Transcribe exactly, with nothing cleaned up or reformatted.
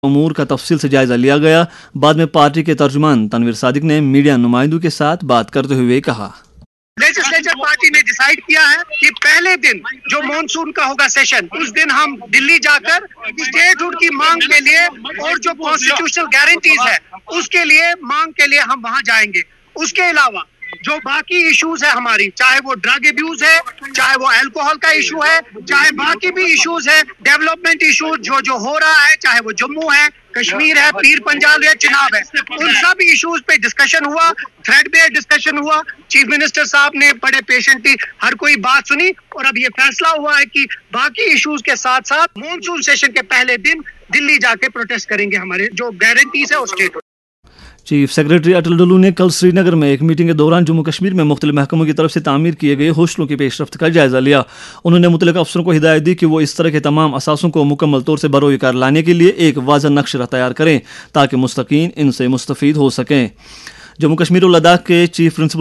امور کا تفصیل سے جائزہ لیا گیا۔ بعد میں پارٹی کے ترجمان تنویر صادق نے میڈیا نمائندوں کے ساتھ بات کرتے ہوئے کہا، لیجسلیچر پارٹی نے ڈیسائیڈ کیا ہے کہ پہلے دن جو مانسون کا ہوگا سیشن، اس دن ہم دلی جا کر اسٹیٹ ہوڈ کی مانگ کے لیے اور جو کانسٹیٹیوشنل گارنٹیز ہے اس کے لیے مانگ کے لیے ہم وہاں جائیں گے۔ اس کے علاوہ جو باقی ایشوز ہے ہماری، چاہے وہ ڈرگ ابیوز ہے، چاہے وہ الکوہول کا ایشو ہے، چاہے باقی بھی ایشوز ہے، ڈیولپمنٹ ایشوز جو جو ہو رہا ہے، چاہے وہ جموں ہے، کشمیر ہے، پیر پنجاب ہے، چناب ہے، ان سب ایشوز پہ ڈسکشن ہوا، تھریڈ بیئر ڈسکشن ہوا۔ چیف منسٹر صاحب نے بڑے پیشنٹلی ہر کوئی بات سنی اور اب یہ فیصلہ ہوا ہے کہ باقی ایشوز کے ساتھ ساتھ مانسون سیشن کے پہلے دن دلی جا کے پروٹیسٹ کریں گے، ہمارے جو گارنٹیز ہے اس اسٹیٹ۔ چیف سیکرٹری اٹل ڈلو نے کل سری نگر میں ایک میٹنگ کے دوران جموں کشمیر میں مختلف محکموں کی طرف سے تعمیر کیے گئے ہاسٹلوں کی پیش رفت کا جائزہ لیا۔ انہوں نے متعلقہ افسروں کو ہدایت دی کہ وہ اس طرح کے تمام اثاثوں کو مکمل طور سے بروئے کار لانے کے لیے ایک واضح نقشہ تیار کریں تاکہ مستقین ان سے مستفید ہو سکیں۔ جموں کشمیر اور لداخ کے چیف پرنسپل